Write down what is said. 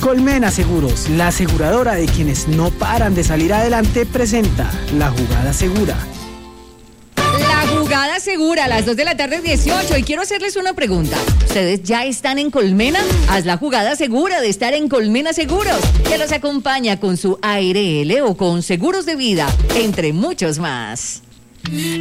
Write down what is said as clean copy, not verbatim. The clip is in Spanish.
Colmena Seguros, la aseguradora de quienes no paran de salir adelante, presenta La Jugada Segura. La Jugada Segura, a las 2:18 y quiero hacerles una pregunta. ¿Ustedes ya están en Colmena? Haz la jugada segura de estar en Colmena Seguros, que los acompaña con su ARL o con seguros de vida, entre muchos más.